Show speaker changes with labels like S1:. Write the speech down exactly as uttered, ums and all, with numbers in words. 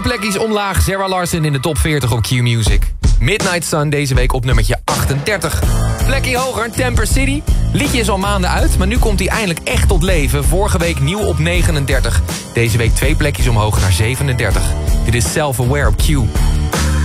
S1: plekjes omlaag. Sarah Larson in de top veertig op Q-Music. Midnight Sun deze week op nummertje achtendertig. Plekje hoger, Temper City. Liedje is al maanden uit, maar nu komt hij eindelijk echt tot leven. Vorige week nieuw op negenendertig. Deze week twee plekjes omhoog naar zevenendertig. Dit is Self-Aware op Q.